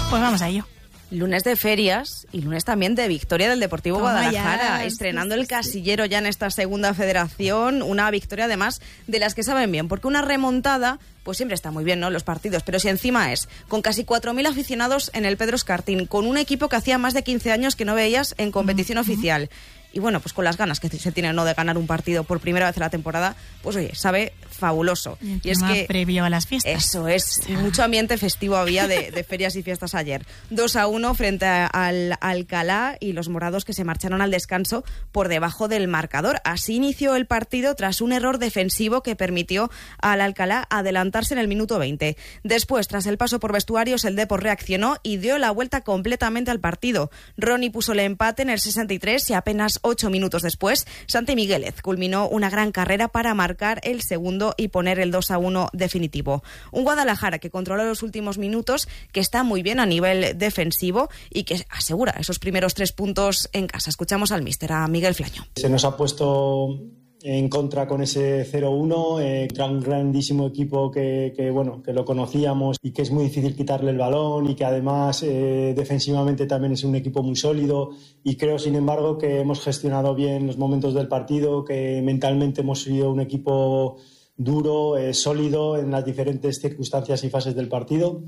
Pues vamos a ello. Lunes de ferias y lunes también de victoria del Deportivo Guadalajara, estrenando el casillero ya en esta segunda federación, una victoria además de las que saben bien, porque una remontada pues siempre está muy bien, ¿no?, los partidos, pero si encima es con casi 4.000 aficionados en el Pedro Escartín, con un equipo que hacía más de 15 años que no veías en competición oficial, y bueno, pues con las ganas que se tienen, ¿no?, de ganar un partido por primera vez en la temporada, pues oye, sabe fabuloso. Y es que previo a las fiestas. Eso es, mucho ambiente festivo había de ferias y fiestas ayer. 2-1 frente al Alcalá y los morados que se marcharon al descanso por debajo del marcador. Así inició el partido tras un error defensivo que permitió al Alcalá adelantarse en el minuto 20. Después, tras el paso por vestuarios, el Depor reaccionó y dio la vuelta completamente al partido. Ronnie puso el empate en el 63 y apenas 8 minutos después, Santi Miguélez culminó una gran carrera para marcar el segundo y poner el 2-1 definitivo. Un Guadalajara que controló los últimos minutos, que está muy bien a nivel defensivo y que asegura esos primeros 3 puntos en casa. Escuchamos al míster, a Miguel Flaño. Se nos ha puesto en contra con ese 0-1, un grandísimo equipo que lo conocíamos y que es muy difícil quitarle el balón y que además defensivamente también es un equipo muy sólido, y creo sin embargo que hemos gestionado bien los momentos del partido, que mentalmente hemos sido un equipo duro, sólido en las diferentes circunstancias y fases del partido.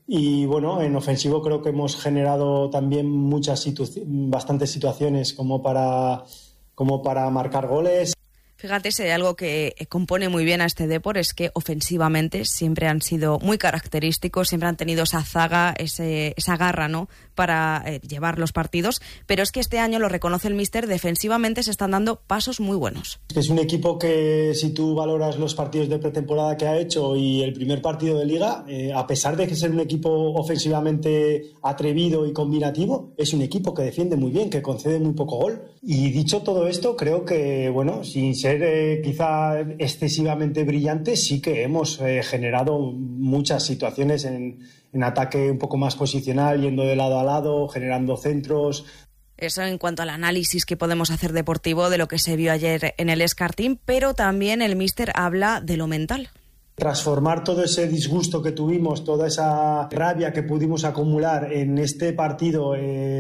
Y bueno, en ofensivo creo que hemos generado también bastantes situaciones como para marcar goles. Fíjate, si hay algo que compone muy bien a este Depor es que ofensivamente siempre han sido muy característicos, siempre han tenido esa zaga, esa garra, ¿no?, para llevar los partidos, pero es que este año, lo reconoce el míster, defensivamente se están dando pasos muy buenos. Es un equipo que, si tú valoras los partidos de pretemporada que ha hecho y el primer partido de Liga, a pesar de que ser un equipo ofensivamente atrevido y combinativo, es un equipo que defiende muy bien, que concede muy poco gol. Y dicho todo esto, creo que, bueno, sin ser quizá excesivamente brillantes, sí que hemos generado muchas situaciones en ataque un poco más posicional, yendo de lado a lado, generando centros. Eso en cuanto al análisis que podemos hacer deportivo de lo que se vio ayer en el Escartín, pero también el míster habla de lo mental. Transformar todo ese disgusto que tuvimos, toda esa rabia que pudimos acumular en este partido,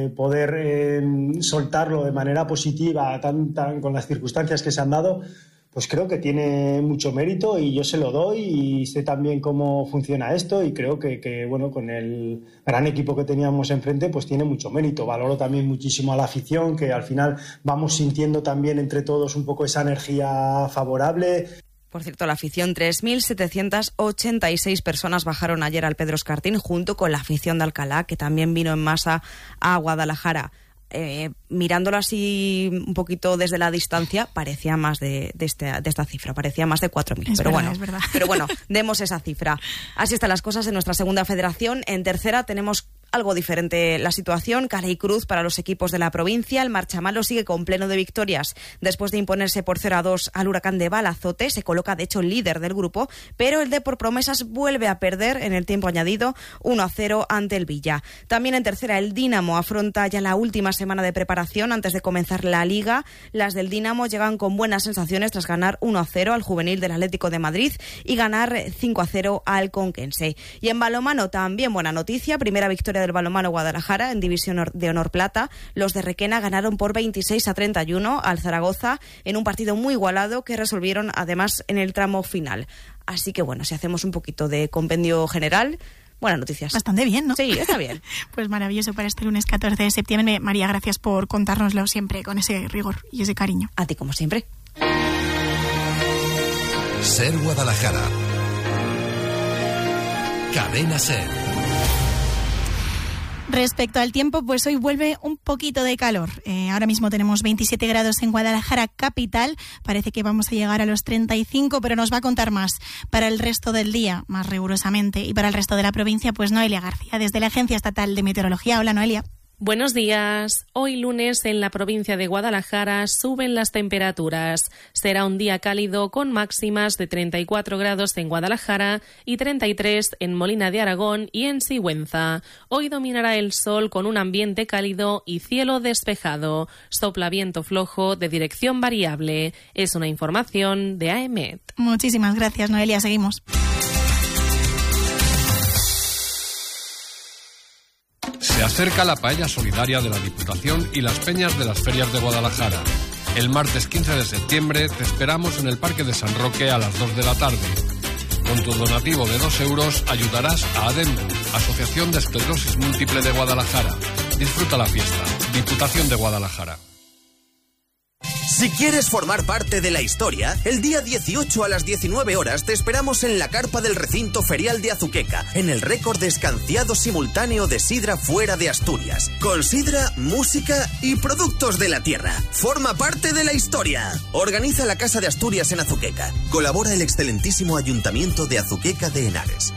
poder soltarlo de manera positiva con las circunstancias que se han dado, pues creo que tiene mucho mérito y yo se lo doy y sé también cómo funciona esto y creo que bueno, con el gran equipo que teníamos enfrente, pues tiene mucho mérito. Valoro también muchísimo a la afición, que al final vamos sintiendo también entre todos un poco esa energía favorable. Por cierto, la afición, 3.786 personas bajaron ayer al Pedro Escartín, junto con la afición de Alcalá, que también vino en masa a Guadalajara. Mirándolo así un poquito desde la distancia, parecía más de esta cifra, parecía más de 4.000. Pero bueno, demos esa cifra. Así están las cosas en nuestra segunda federación. En tercera tenemos algo diferente la situación, cara y cruz para los equipos de la provincia. El Marchamalo sigue con pleno de victorias después de imponerse por 0-2 al Huracán de Balazote. Se coloca de hecho líder del grupo, pero el Depor Promesas vuelve a perder en el tiempo añadido 1-0 ante el Villa. También en tercera el Dinamo afronta ya la última semana de preparación antes de comenzar la Liga. Las del Dinamo llegan con buenas sensaciones tras ganar 1-0 al juvenil del Atlético de Madrid y ganar 5-0 al Conquense. Y en balonmano también buena noticia, primera victoria del balonmano Guadalajara en División de Honor Plata. Los de Requena ganaron por 26-31 al Zaragoza en un partido muy igualado que resolvieron además en el tramo final. Así que bueno, si hacemos un poquito de compendio general, buenas noticias. Bastante bien, ¿no? Sí, está bien. Pues maravilloso para este lunes 14 de septiembre. María, gracias por contárnoslo siempre con ese rigor y ese cariño. A ti, como siempre. Ser Guadalajara. Cadena Ser. Respecto al tiempo, pues hoy vuelve un poquito de calor. Ahora mismo tenemos 27 grados en Guadalajara capital. Parece que vamos a llegar a los 35, pero nos va a contar más para el resto del día, más rigurosamente. Y para el resto de la provincia, pues Noelia García, desde la Agencia Estatal de Meteorología. Hola, Noelia. Buenos días. Hoy lunes en la provincia de Guadalajara suben las temperaturas. Será un día cálido con máximas de 34 grados en Guadalajara y 33 en Molina de Aragón y en Sigüenza. Hoy dominará el sol con un ambiente cálido y cielo despejado. Sopla viento flojo de dirección variable. Es una información de AEMET. Muchísimas gracias, Noelia. Seguimos. Se acerca la paella solidaria de la Diputación y las peñas de las ferias de Guadalajara. El martes 15 de septiembre te esperamos en el Parque de San Roque a las 2 de la tarde. Con tu donativo de 2 euros ayudarás a ADEM, Asociación de Esclerosis Múltiple de Guadalajara. Disfruta la fiesta. Diputación de Guadalajara. Si quieres formar parte de la historia, el día 18 a las 19 horas te esperamos en la carpa del recinto ferial de Azuqueca, en el récord de escanciado simultáneo de sidra fuera de Asturias. Con sidra, música y productos de la tierra. Forma parte de la historia. Organiza la Casa de Asturias en Azuqueca. Colabora el excelentísimo Ayuntamiento de Azuqueca de Henares.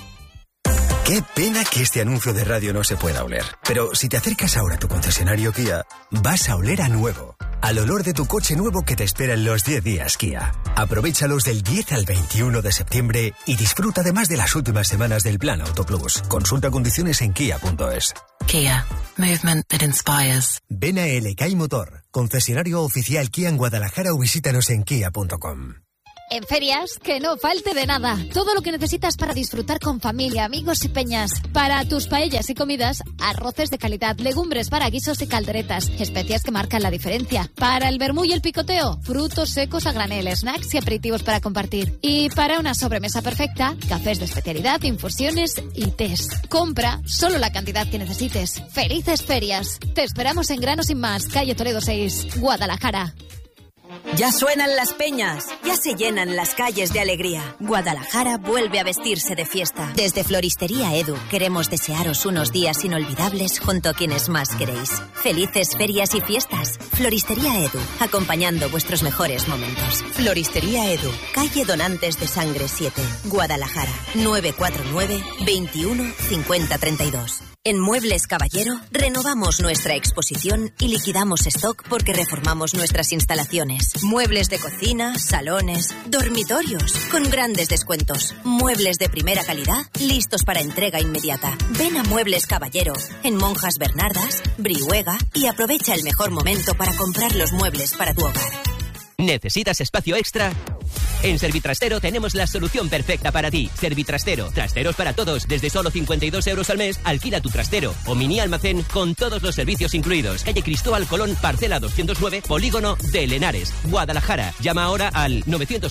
Qué pena que este anuncio de radio no se pueda oler. Pero si te acercas ahora a tu concesionario Kia, vas a oler a nuevo. Al olor de tu coche nuevo que te espera en los 10 días Kia. Aprovéchalos del 10 al 21 de septiembre y disfruta además de las últimas semanas del Plan Auto Plus. Consulta condiciones en kia.es. Kia. Movement that inspires. Ven a LK Motor, concesionario oficial Kia en Guadalajara o visítanos en kia.com. En ferias, que no falte de nada. Todo lo que necesitas para disfrutar con familia, amigos y peñas. Para tus paellas y comidas, arroces de calidad, legumbres para guisos y calderetas, especias que marcan la diferencia. Para el vermú y el picoteo, frutos secos a granel, snacks y aperitivos para compartir. Y para una sobremesa perfecta, cafés de especialidad, infusiones y tés. Compra solo la cantidad que necesites. ¡Felices ferias! Te esperamos en Grano Sin Más, calle Toledo 6, Guadalajara. Ya suenan las peñas, ya se llenan las calles de alegría. Guadalajara vuelve a vestirse de fiesta. Desde Floristería Edu queremos desearos unos días inolvidables junto a quienes más queréis. Felices ferias y fiestas. Floristería Edu, acompañando vuestros mejores momentos. Floristería Edu, calle Donantes de Sangre 7, Guadalajara, 949 21 50 32. En Muebles Caballero renovamos nuestra exposición y liquidamos stock porque reformamos nuestras instalaciones. Muebles de cocina, salones, dormitorios, con grandes descuentos. Muebles de primera calidad, listos para entrega inmediata. Ven a Muebles Caballero, en Monjas Bernardas, Brihuega, y aprovecha el mejor momento para comprar los muebles para tu hogar. ¿Necesitas espacio extra? En Servitrastero tenemos la solución perfecta para ti. Servitrastero, trasteros para todos. Desde solo 52 euros al mes, alquila tu trastero o mini almacén con todos los servicios incluidos. Calle Cristóbal Colón, parcela 209, Polígono de Henares, Guadalajara. Llama ahora al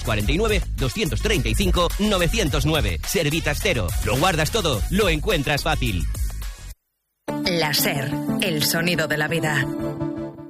949-235-909. Servitrastero. Lo guardas todo, lo encuentras fácil. La SER, el sonido de la vida.